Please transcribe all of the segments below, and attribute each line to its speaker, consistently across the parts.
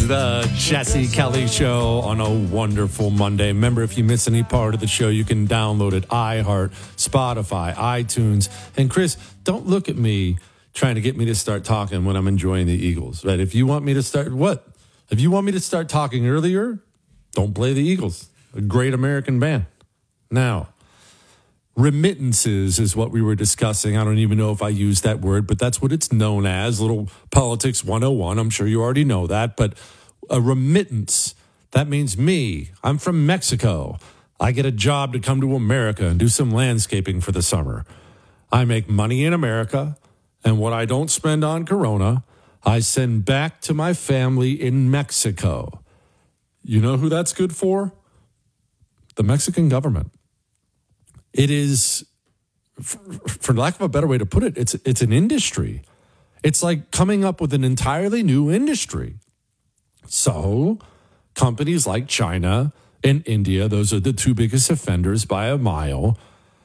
Speaker 1: is the Jesse Kelly Show on a wonderful Monday. Remember, if you miss any part of the show, you can download it, iHeart, Spotify, iTunes. And Chris, don't look at me trying to get me to start talking when I'm enjoying the Eagles, right? If you want me to start, what? If you want me to start talking earlier, don't play the Eagles, a great American band. Now, remittances is what we were discussing. I don't even know if I used that word, but that's what it's known as. Little politics 101. I'm sure you already know that. But a remittance, that means me. I'm from Mexico. I get a job to come to America and do some landscaping for the summer. I make money in America, and what I don't spend on Corona, I send back to my family in Mexico. You know who that's good for? The Mexican government. It is, for lack of a better way to put it, it's an industry. It's like coming up with an entirely new industry. So companies like China and India, those are the two biggest offenders by a mile,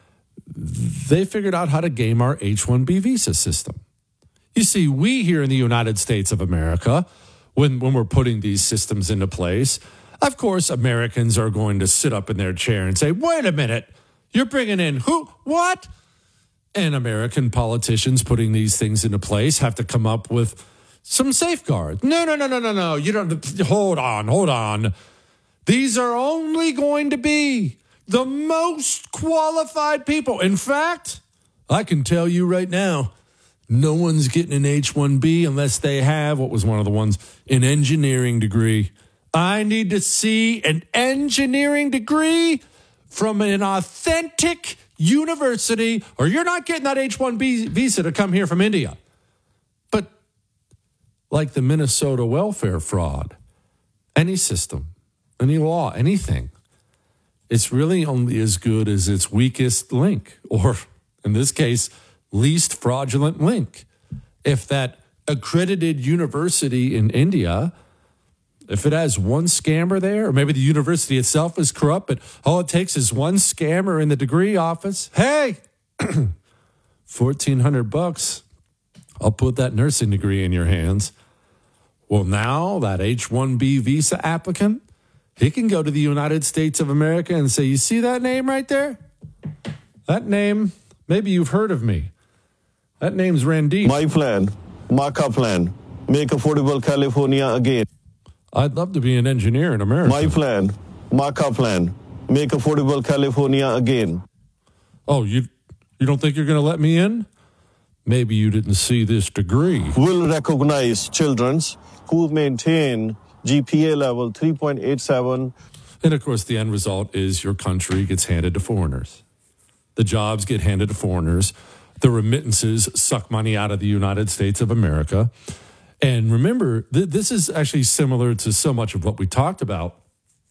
Speaker 1: they figured out how to game our H-1B visa system. You see, we here in the United States of America, when we're putting these systems into place, of course, Americans are going to sit up in their chair and say, wait a minute, you're bringing in who? What? And American politicians putting these things into place have to come up with some safeguards. No. You don't. Hold on. These are only going to be the most qualified people. In fact, I can tell you right now, no one's getting an H-1B unless they have, what was one of the ones, an engineering degree. I need to see an engineering degree from an authentic university, or you're not getting that H-1B visa to come here from India. But like the Minnesota welfare fraud, any system, any law, anything, it's really only as good as its weakest link, or in this case, least fraudulent link. If that accredited university in India, if it has one scammer there, or maybe the university itself is corrupt, but all it takes is one scammer in the degree office. Hey, $1,400. I'll put that nursing degree in your hands. Well, now that H-1B visa applicant, he can go to the United States of America and say, you see that name right there? That name, maybe you've heard of me. That name's Randeep.
Speaker 2: My plan, Marka plan, make affordable California again.
Speaker 1: I'd love to be an engineer in America.
Speaker 2: My plan, Marka plan, make affordable California again.
Speaker 1: Oh, you don't think you're going to let me in? Maybe you didn't see this degree.
Speaker 2: Will recognize children who maintain GPA level 3.87.
Speaker 1: And of course, the end result is your country gets handed to foreigners. The jobs get handed to foreigners. The remittances suck money out of the United States of America. And remember, this is actually similar to so much of what we talked about.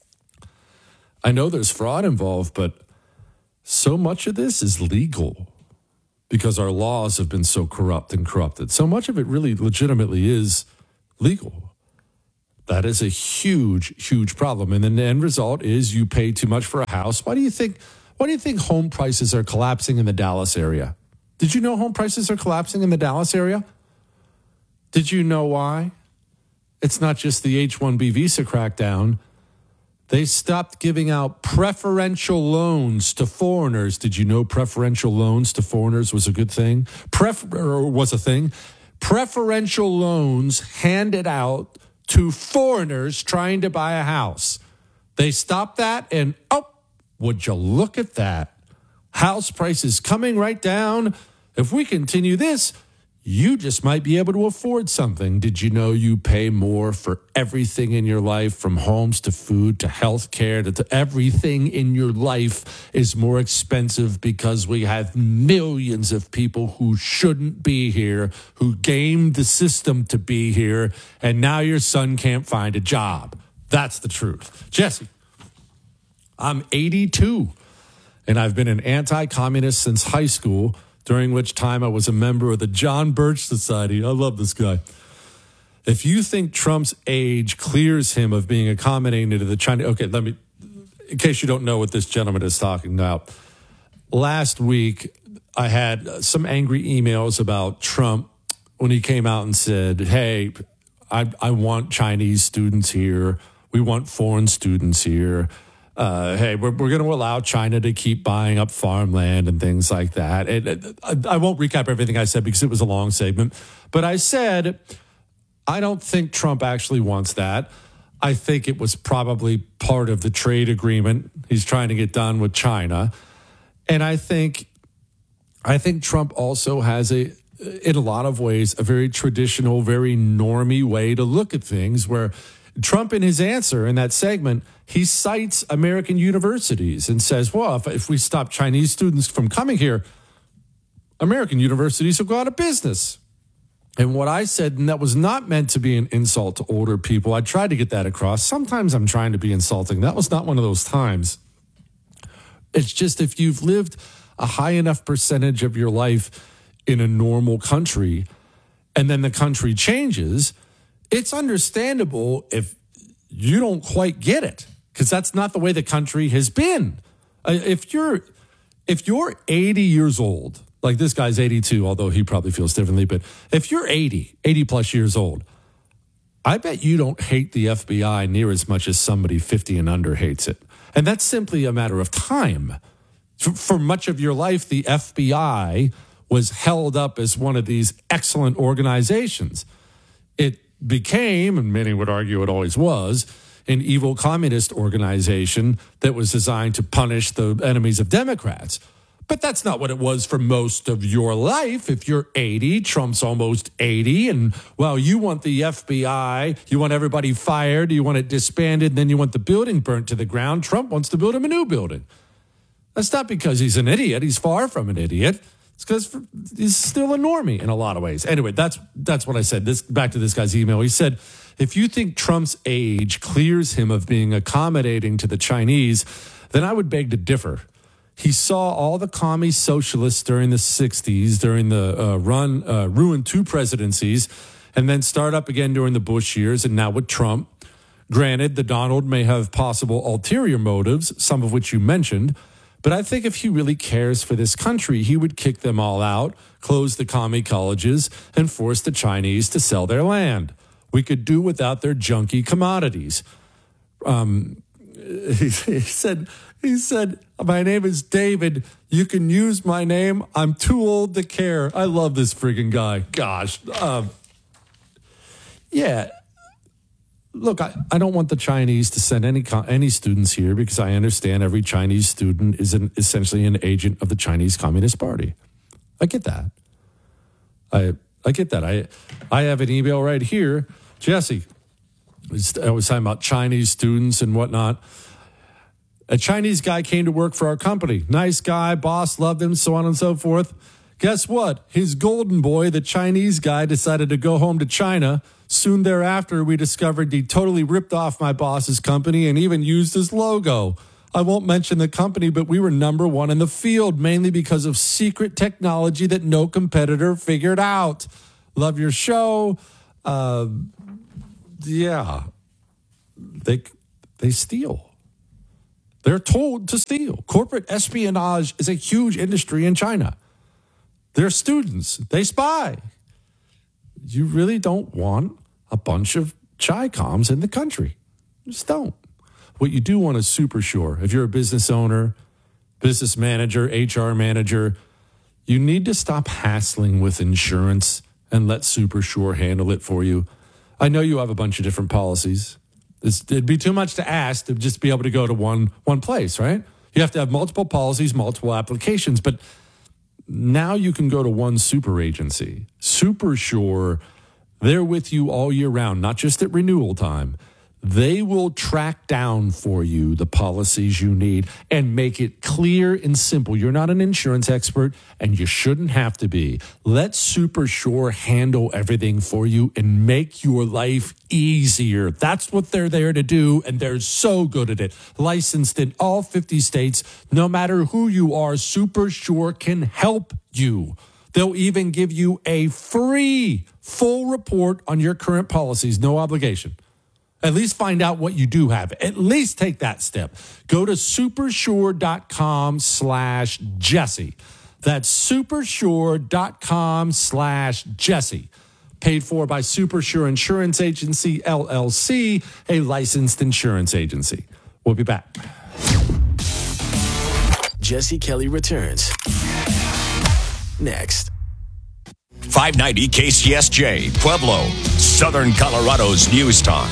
Speaker 1: I know there's fraud involved, but so much of this is legal because our laws have been so corrupt and corrupted. So much of it really legitimately is legal. That is a huge, huge problem. And then the end result is you pay too much for a house. Why do you think home prices are collapsing in the Dallas area? Did you know home prices are collapsing in the Dallas area? Did you know why? It's not just the H-1B visa crackdown. They stopped giving out preferential loans to foreigners. Did you know preferential loans to foreigners was a good thing? Was a thing. Preferential loans handed out to foreigners trying to buy a house. They stopped that, and would you look at that? House prices coming right down. If we continue this, you just might be able to afford something. Did you know you pay more for everything in your life, from homes to food to health care to everything in your life is more expensive because we have millions of people who shouldn't be here, who gamed the system to be here, and now your son can't find a job. That's the truth. Jesse, I'm 82, and I've been an anti-communist since high school, during which time I was a member of the John Birch Society. I love this guy. If you think Trump's age clears him of being accommodating to the China... Okay, in case you don't know what this gentleman is talking about. Last week, I had some angry emails about Trump when he came out and said, hey, I want Chinese students here. We want foreign students here. Hey, we're going to allow China to keep buying up farmland and things like that. I won't recap everything I said because it was a long segment. But I said, I don't think Trump actually wants that. I think it was probably part of the trade agreement he's trying to get done with China. And I think Trump also has in a lot of ways, a very traditional, very normie way to look at things, where Trump, in his answer in that segment, he cites American universities and says, well, if we stop Chinese students from coming here, American universities will go out of business. And what I said, and that was not meant to be an insult to older people. I tried to get that across. Sometimes I'm trying to be insulting. That was not one of those times. It's just if you've lived a high enough percentage of your life in a normal country and then the country changes, it's understandable if you don't quite get it, because that's not the way the country has been. If you're 80 years old, like this guy's 82, although he probably feels differently, but if you're 80 plus years old, I bet you don't hate the FBI near as much as somebody 50 and under hates it. And that's simply a matter of time. For much of your life, the FBI was held up as one of these excellent organizations. It became, and many would argue it always was, an evil communist organization that was designed to punish the enemies of Democrats. But that's not what it was for most of your life. If you're 80, Trump's almost 80, and, well, you want the FBI, you want everybody fired, you want it disbanded, and then you want the building burnt to the ground. Trump wants to build him a new building. That's not because he's an idiot. He's far from an idiot. It's because he's still a normie in a lot of ways. Anyway, that's what I said. Back to this guy's email. He said, if you think Trump's age clears him of being accommodating to the Chinese, then I would beg to differ. He saw all the commie socialists during the 60s, during the ruin two presidencies, and then start up again during the Bush years, and now with Trump. Granted, the Donald may have possible ulterior motives, some of which you mentioned, but I think if he really cares for this country, he would kick them all out, close the commie colleges, and force the Chinese to sell their land. We could do without their junky commodities. He said, my name is David. You can use my name. I'm too old to care. I love this friggin' guy. Gosh. Yeah. Look, I don't want the Chinese to send any students here because I understand every Chinese student is essentially an agent of the Chinese Communist Party. I get that. I get that. I have an email right here. Jesse, I was talking about Chinese students and whatnot. A Chinese guy came to work for our company. Nice guy, boss loved him, so on and so forth. Guess what? His golden boy, the Chinese guy, decided to go home to China. Soon thereafter, we discovered he totally ripped off my boss's company and even used his logo. I won't mention the company, but we were number one in the field, mainly because of secret technology that no competitor figured out. Love your show. Yeah. They steal. They're told to steal. Corporate espionage is a huge industry in China. They're students. They spy. You really don't want a bunch of Chi-Coms in the country. You just don't. What you do want is super sure. If you're a business owner, business manager, HR manager, you need to stop hassling with insurance and let Super Sure handle it for you. I know you have a bunch of different policies. It'd be too much to ask to just be able to go to one place, right? You have to have multiple policies, multiple applications, but now you can go to one super agency. Super Sure, they're with you all year round, not just at renewal time. They will track down for you the policies you need and make it clear and simple. You're not an insurance expert, and you shouldn't have to be. Let Super Sure handle everything for you and make your life easier. That's what they're there to do, and they're so good at it. Licensed in all 50 states, no matter who you are, Super Sure can help you. They'll even give you a free full report on your current policies, no obligation. At least find out what you do have. At least take that step. Go to supersure.com/Jesse. That's supersure.com/Jesse. Paid for by Supersure Insurance Agency, LLC, a licensed insurance agency. We'll be back.
Speaker 3: Jesse Kelly returns next.
Speaker 4: 590 KCSJ, Pueblo, Southern Colorado's News Talk.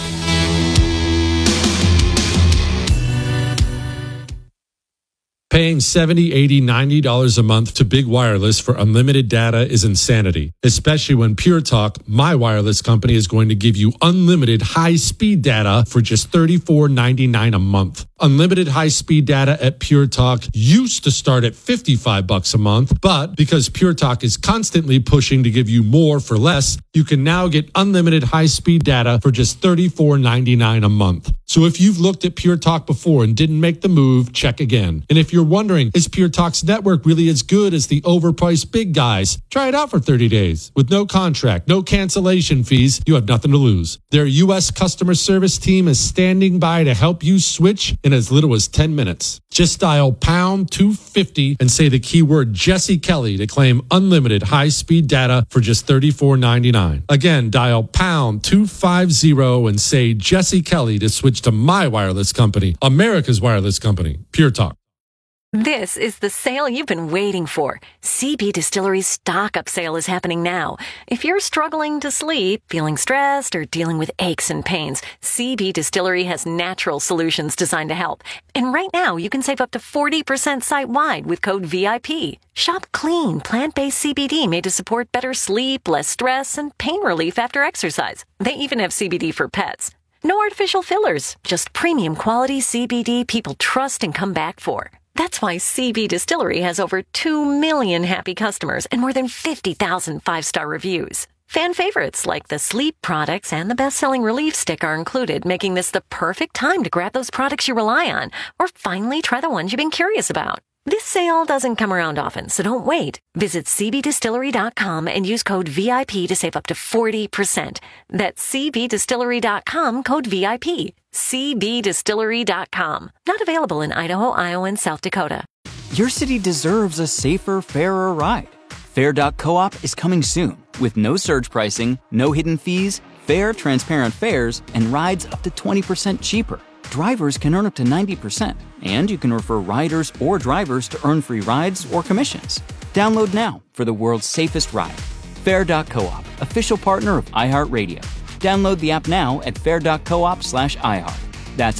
Speaker 1: Paying $70, $80, $90 a month to Big Wireless for unlimited data is insanity, especially when Pure Talk, my wireless company, is going to give you unlimited high-speed data for just $34.99 a month. Unlimited high-speed data at Pure Talk used to start at $55 a month, but because Pure Talk is constantly pushing to give you more for less, you can now get unlimited high-speed data for just $34.99 a month. So if you've looked at Pure Talk before and didn't make the move, check again. And if you're wondering, is Pure Talk's network really as good as the overpriced big guys? Try it out for 30 days. With no contract, no cancellation fees, you have nothing to lose. Their U.S. customer service team is standing by to help you switch in as little as 10 minutes. Just dial pound 250 and say the keyword Jesse Kelly to claim unlimited high-speed data for just $34.99. Again, dial pound 250 and say Jesse Kelly to switch to my wireless company, America's wireless company, Pure Talk.
Speaker 5: This is the sale you've been waiting for. CB Distillery's stock up sale is happening now. If you're struggling to sleep, feeling stressed, or dealing with aches and pains, CB Distillery has natural solutions designed to help. And right now, you can save up to 40% site-wide with code VIP. Shop clean, plant-based CBD made to support better sleep, less stress, and pain relief after exercise. They even have CBD for pets. No artificial fillers, just premium quality CBD people trust and come back for. That's why CB Distillery has over 2 million happy customers and more than 50,000 five-star reviews. Fan favorites like the sleep products and the best-selling Relief Stick are included, making this the perfect time to grab those products you rely on or finally try the ones you've been curious about. This sale doesn't come around often, so don't wait. Visit cbdistillery.com and use code VIP to save up to 40%. That's cbdistillery.com, code VIP. cbdistillery.com. Not available in Idaho, Iowa, and South Dakota.
Speaker 6: Your city deserves a safer, fairer ride. Fair.coop is coming soon with no surge pricing, no hidden fees, fair, transparent fares, and rides up to 20% cheaper. Drivers can earn up to 90%, and you can refer riders or drivers to earn free rides or commissions. Download now for the world's safest ride. Fair.coop, official partner of iHeartRadio. Download the app now at fair.coop/iHeart. That's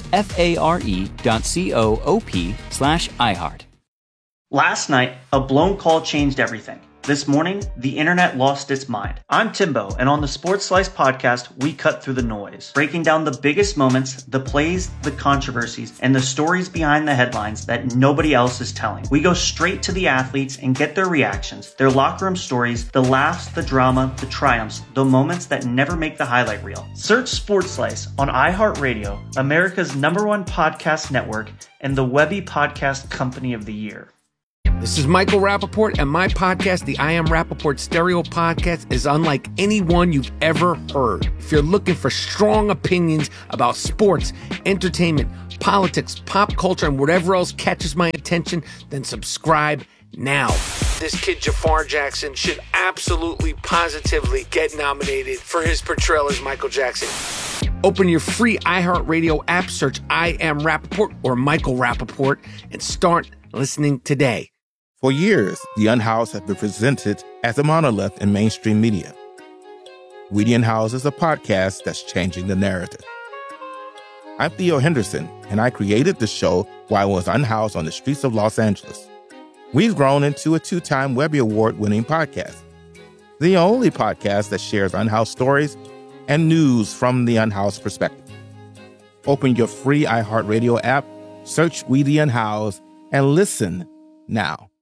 Speaker 6: FARE.coop/iHeart.
Speaker 7: Last night, a blown call changed everything. This morning, the internet lost its mind. I'm Timbo, and on the Sports Slice podcast, we cut through the noise, breaking down the biggest moments, the plays, the controversies, and the stories behind the headlines that nobody else is telling. We go straight to the athletes and get their reactions, their locker room stories, the laughs, the drama, the triumphs, the moments that never make the highlight reel. Search Sports Slice on iHeartRadio, America's #1 podcast network, and the Webby Podcast Company of the Year.
Speaker 8: This is Michael Rappaport, and my podcast, the I Am Rappaport Stereo Podcast, is unlike any one you've ever heard. If you're looking for strong opinions about sports, entertainment, politics, pop culture, and whatever else catches my attention, then subscribe now. This kid, Jafar Jackson, should absolutely, positively get nominated for his portrayal as Michael Jackson. Open your free iHeartRadio app, search I Am Rappaport or Michael Rappaport, and start listening today.
Speaker 9: For years, The Unhoused has been presented as a monolith in mainstream media. We The Unhoused is a podcast that's changing the narrative. I'm Theo Henderson, and I created the show while I was unhoused on the streets of Los Angeles. We've grown into a 2-time Webby Award-winning podcast, the only podcast that shares unhoused stories and news from the unhoused perspective. Open your free iHeartRadio app, search We The Unhoused, and listen now.